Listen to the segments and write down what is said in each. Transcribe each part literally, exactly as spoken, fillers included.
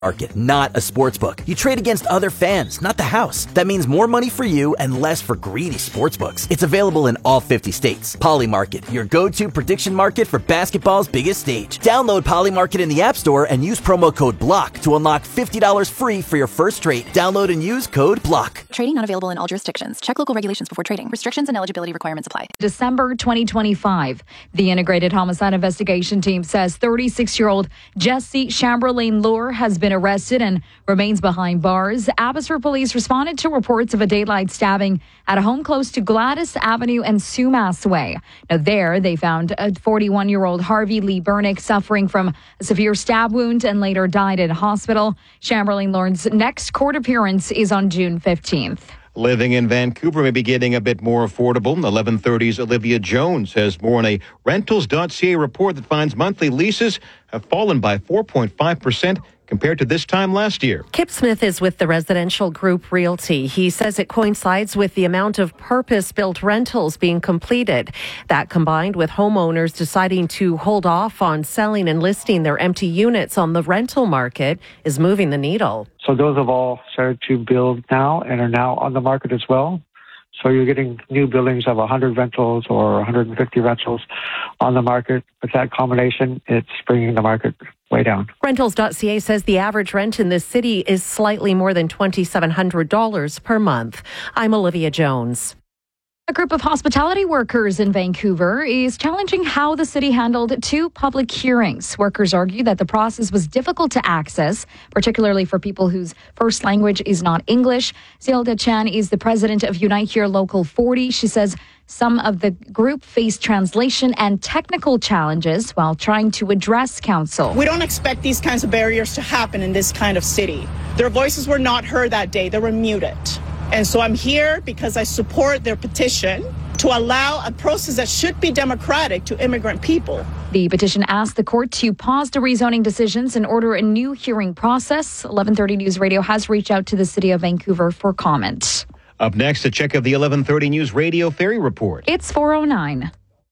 Market, not a sports book. You trade against other fans, not the house. That means more money for you and less for greedy sports books. It's available in all fifty states. Polymarket, your go-to prediction market for basketball's biggest stage. Download Polymarket in the App Store and use promo code BLOCK to unlock fifty dollars free for your first trade. Download and use code BLOCK. Trading not available in all jurisdictions. Check local regulations before trading. Restrictions and eligibility requirements apply. December twenty twenty-five. The Integrated Homicide Investigation Team says thirty-six-year-old Jesse Chamberlain Lure has been arrested and remains behind bars. Abbotsford police responded to reports of a daylight stabbing at a home close to Gladys Avenue and Sumas Way. Now there, they found a forty-one-year-old Harvey Lee Bernick suffering from a severe stab wound and later died in hospital. Chamberlain Lure's next court appearance is on June fifteenth. Living in Vancouver may be getting a bit more affordable. eleven thirty's Olivia Jones has more on a rentals dot c a report that finds monthly leases have fallen by four point five percent compared to this time last year. Kip Smith is with the Residential Group Realty. He says it coincides with the amount of purpose-built rentals being completed. That combined with homeowners deciding to hold off on selling and listing their empty units on the rental market is moving the needle. So those have all started to build now and are now on the market as well. So you're getting new buildings of one hundred rentals or one hundred fifty rentals on the market. With that combination, it's bringing the market way down. Rentals dot c a says the average rent in this city is slightly more than two thousand seven hundred dollars per month. I'm Olivia Jones. A group of hospitality workers in Vancouver is challenging how the city handled two public hearings. Workers argue that the process was difficult to access, particularly for people whose first language is not English. Zilda Chan is the president of Unite Here Local forty. She says some of the group faced translation and technical challenges while trying to address council. We don't expect these kinds of barriers to happen in this kind of city. Their voices were not heard that day. They were muted. And so I'm here because I support their petition to allow a process that should be democratic to immigrant people. The petition asked the court to pause the rezoning decisions and order a new hearing process. eleven thirty News Radio has reached out to the city of Vancouver for comment. Up next, a check of the eleven thirty News Radio Ferry Report. It's four oh nine.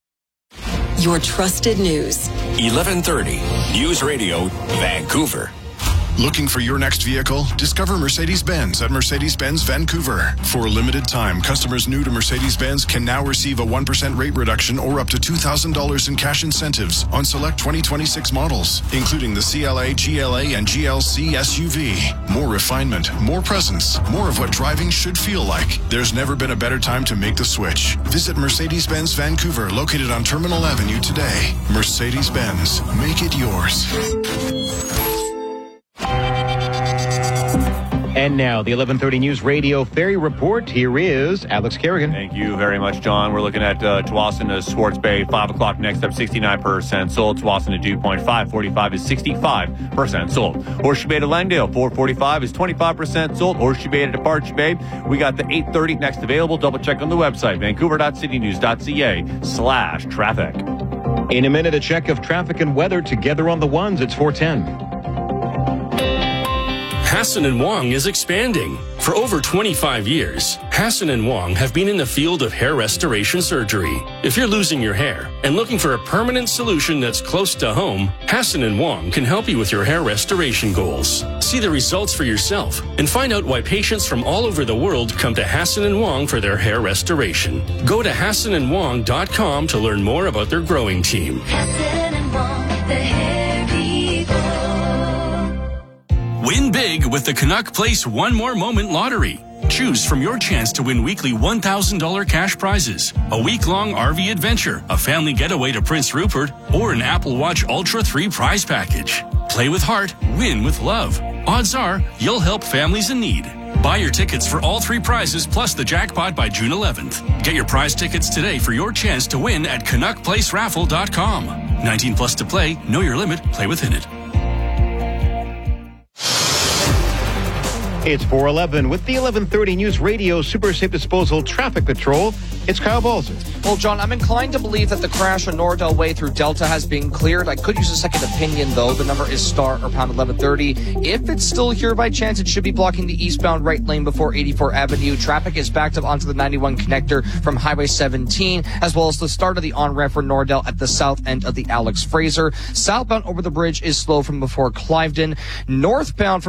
Your trusted news. eleven thirty News Radio Vancouver. Looking for your next vehicle? Discover Mercedes-Benz at Mercedes-Benz Vancouver. For a limited time, customers new to Mercedes-Benz can now receive a one percent rate reduction or up to two thousand dollars in cash incentives on select twenty twenty-six models, including the C L A, G L A, and G L C S U V. More refinement, more presence, more of what driving should feel like. There's never been a better time to make the switch. Visit Mercedes-Benz Vancouver, located on Terminal Avenue today. Mercedes-Benz, make it yours. And now, the eleven thirty News Radio Ferry Report. Here is Alex Kerrigan. Thank you very much, John. We're looking at uh, Tsawwassen to Swartz Bay, five o'clock next up, sixty-nine percent sold. Tsawwassen to Dew Point, five forty-five is sixty-five percent sold. Horseshoe Bay to Langdale, four forty-five is twenty-five percent sold. Horseshoe Bay to Departure Bay, we got the eight thirty next available. Double check on the website, vancouver dot city news dot c a slash traffic. In a minute, a check of traffic and weather together on the ones. It's four ten. Hassan and Wong is expanding. For over twenty-five years, Hassan and Wong have been in the field of hair restoration surgery. If you're losing your hair and looking for a permanent solution that's close to home, Hassan and Wong can help you with your hair restoration goals. See the results for yourself and find out why patients from all over the world come to Hassan and Wong for their hair restoration. Go to hassan and wong dot com to learn more about their growing team. Hassan and Wong, the hair people. Win big with the Canuck Place One More Moment Lottery. Choose from your chance to win weekly one thousand dollars cash prizes, a week-long R V adventure, a family getaway to Prince Rupert, or an Apple Watch Ultra three prize package. Play with heart, win with love. Odds are you'll help families in need. Buy your tickets for all three prizes plus the jackpot by June eleventh. Get your prize tickets today for your chance to win at canuck place raffle dot com. nineteen plus to play. Know your limit. Play within it. It's four eleven with the eleven thirty News Radio Super Safe Disposal Traffic Patrol. It's Kyle Balzer. Well, John, I'm inclined to believe that the crash on Nordell Way through Delta has been cleared. I could use a second opinion, though. The number is star or pound eleven thirty. If it's still here by chance, it should be blocking the eastbound right lane before eighty-fourth Avenue. Traffic is backed up onto the ninety-one connector from Highway seventeen, as well as the start of the on-ramp for Nordell at the south end of the Alex Fraser. Southbound over the bridge is slow from before Cliveden. Northbound